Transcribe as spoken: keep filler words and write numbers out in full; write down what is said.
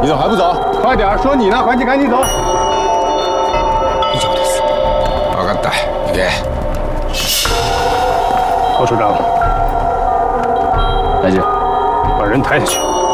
你怎么还不走？ 快点，说你呢，赶紧赶紧走。 以上です。分かった。行け。 郝处长， 来姐， 把人抬下去。